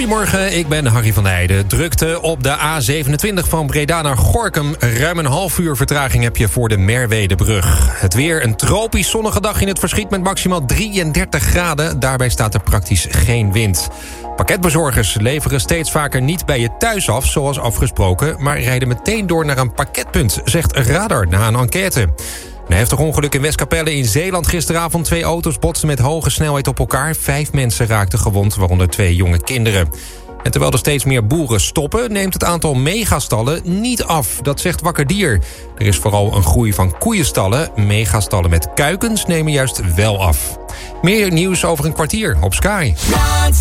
Goedemorgen, ik ben Harry van Heijden. Drukte op de A27 van Breda naar Gorinchem. Ruim een half uur vertraging heb je voor de Merwedebrug. Het weer, een tropisch zonnige dag in het verschiet met maximaal 33 graden. Daarbij staat er praktisch geen wind. Pakketbezorgers leveren steeds vaker niet bij je thuis af, zoals afgesproken, maar rijden meteen door naar een pakketpunt, zegt Radar na een enquête. Een heftig ongeluk in Westkapelle in Zeeland gisteravond. 2 auto's botsten met hoge snelheid op elkaar. 5 mensen raakten gewond, waaronder 2 jonge kinderen. En terwijl er steeds meer boeren stoppen, neemt het aantal megastallen niet af. Dat zegt Wakker Dier. Er is vooral een groei van koeienstallen. Megastallen met kuikens nemen juist wel af. Meer nieuws over een kwartier op Sky.